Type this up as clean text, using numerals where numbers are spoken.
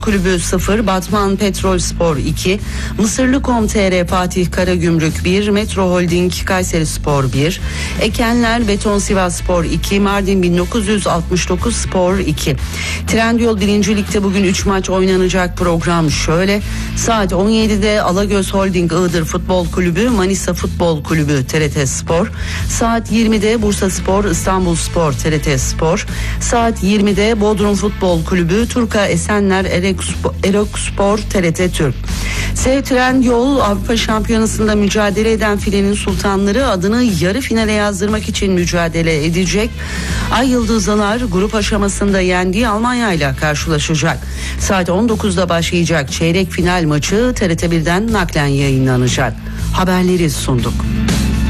Kulübü 0, Batman Petrolspor 2, Mısırlı.com.tr Fatih Karagümrük 1, Metro Holding Kayserispor 1, Ekenler Beton Sivasspor 2, Mardin 1969 Spor 2. Trendyol 1. Lig'de bugün 3 maç oynanacak. Program şöyle: saat 17'de Alagöz Holding Iğdır Futbol Kulübü Manisa Futbol Kulübü TRT Spor, saat 20'de Bursaspor İstanbulspor TRT Spor, saat 20'de Bodrum Futbol Kulübü Turka Esenler Erokspor TRT Türk. Trendyol Avrupa Şampiyonası'nda mücadele eden filenin sultanları adını yarı finale yazdırmak için mücadele edecek. Ay Yıldızlılar grup aşamasında yendiği Almanya ile karşılaşacak. Saat 19'da başlayacak çeyrek final maçı TRT 1'den naklen yayınlanacak. Haberleri sunduk.